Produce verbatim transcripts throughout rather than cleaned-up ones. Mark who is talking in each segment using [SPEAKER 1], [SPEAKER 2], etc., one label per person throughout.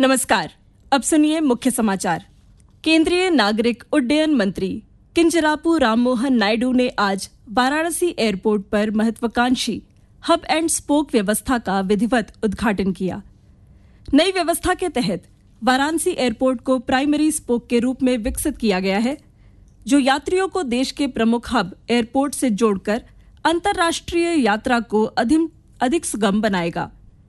[SPEAKER 1] नमस्कार। अब सुनिए मुख्य समाचार। केंद्रीय नागरिक उड्डयन मंत्री किंजरापू राममोहन नायडू ने आज वाराणसी एयरपोर्ट पर महत्वाकांक्षी हब एंड स्पोक व्यवस्था का विधिवत उद्घाटन किया। नई व्यवस्था के तहत वाराणसी एयरपोर्ट को प्राइमरी स्पोक के रूप में विकसित किया गया है, जो यात्रियों को देश के प्रमुख हब एयरपोर्ट से जोड़कर अंतर्राष्ट्रीय यात्रा को अधिक सुगम बनाएगा।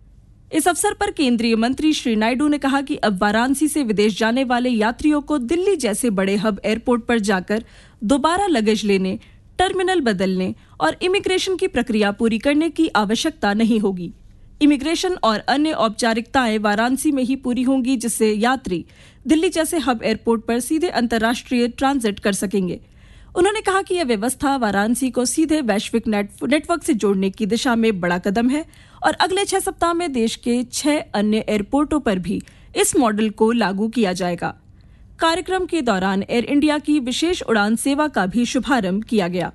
[SPEAKER 1] इस अवसर पर केंद्रीय मंत्री श्री नायडू ने कहा कि अब वाराणसी से विदेश जाने वाले यात्रियों को दिल्ली जैसे बड़े हब एयरपोर्ट पर जाकर दोबारा लगेज लेने, टर्मिनल बदलने और इमिग्रेशन की प्रक्रिया पूरी करने की आवश्यकता नहीं होगी। इमिग्रेशन और अन्य औपचारिकताएं वाराणसी में ही पूरी होंगी, जिससे यात्री दिल्ली जैसे हब एयरपोर्ट पर सीधे अंतर्राष्ट्रीय ट्रांजिट कर सकेंगे। उन्होंने कहा कि यह व्यवस्था वाराणसी को सीधे वैश्विक नेटवर्क से जोड़ने की दिशा में बड़ा कदम है और अगले छह सप्ताह में देश के छह अन्य एयरपोर्टों पर भी इस मॉडल को लागू किया जाएगा। कार्यक्रम के दौरान एयर इंडिया की विशेष उड़ान सेवा का भी शुभारंभ किया गया।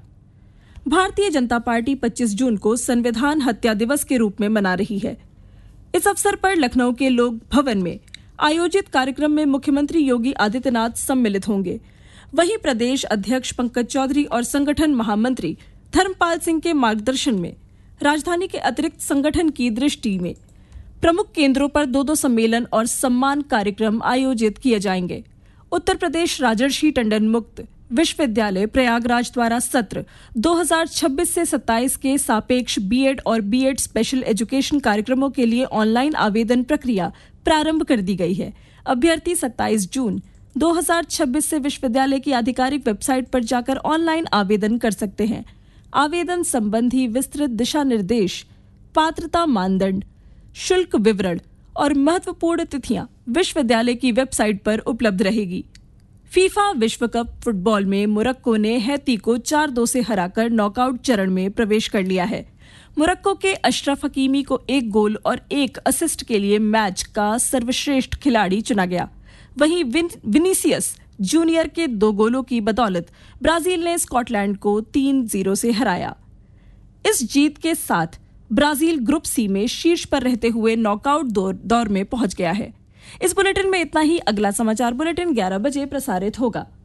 [SPEAKER 1] भारतीय जनता पार्टी पच्चीस जून को संविधान हत्या दिवस के रूप में मना रही है। इस अवसर पर लखनऊ के लोक भवन में आयोजित कार्यक्रम में मुख्यमंत्री योगी आदित्यनाथ सम्मिलित होंगे। वहीं प्रदेश अध्यक्ष पंकज चौधरी और संगठन महामंत्री धर्मपाल सिंह के मार्गदर्शन में राजधानी के अतिरिक्त संगठन की दृष्टि में प्रमुख केंद्रों पर दो दो सम्मेलन और सम्मान कार्यक्रम आयोजित किए जाएंगे। उत्तर प्रदेश राजर्षि टंडन मुक्त विश्वविद्यालय प्रयागराज द्वारा सत्र दो हज़ार छब्बीस से सत्ताईस के सापेक्ष बीएड और बीएड स्पेशल एजुकेशन कार्यक्रमों के लिए ऑनलाइन आवेदन प्रक्रिया प्रारंभ कर दी गई है। अभ्यर्थी सत्ताईस जून दो हज़ार छब्बीस से विश्वविद्यालय की आधिकारिक वेबसाइट पर जाकर ऑनलाइन आवेदन कर सकते हैं। आवेदन संबंधी विस्तृत दिशा निर्देश, पात्रता मानदंड, शुल्क विवरण और महत्वपूर्ण तिथियां विश्वविद्यालय की वेबसाइट पर उपलब्ध रहेगी। फीफा विश्व कप फुटबॉल में मोरक्को ने हैती को चार दो से हराकर नॉकआउट चरण में प्रवेश कर लिया है। मोरक्को के अशरफ हकीमी को एक गोल और एक असिस्ट के लिए मैच का सर्वश्रेष्ठ खिलाड़ी चुना गया। वहीं विन, विनीसियस जूनियर के दो गोलों की बदौलत ब्राजील ने स्कॉटलैंड को तीन जीरो से हराया। इस जीत के साथ ब्राजील ग्रुप सी में शीर्ष पर रहते हुए नॉकआउट दौर, दौर में पहुंच गया है। इस बुलेटिन में इतना ही। अगला समाचार बुलेटिन ग्यारह बजे प्रसारित होगा।